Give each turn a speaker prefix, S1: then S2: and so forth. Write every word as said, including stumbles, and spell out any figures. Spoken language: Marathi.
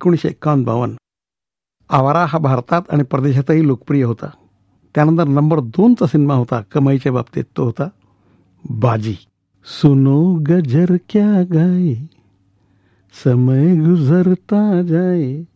S1: एकोणीसशे एक्कावन्न बावन्न. आवारा हा भारतात आणि परदेशातही लोकप्रिय होता. त्यानंतर नंबर दोनचा सिनेमा होता कमाईच्या बाबतीत, तो होता बाजी. सुनो गजर क्या गाए समय गुजरता जाए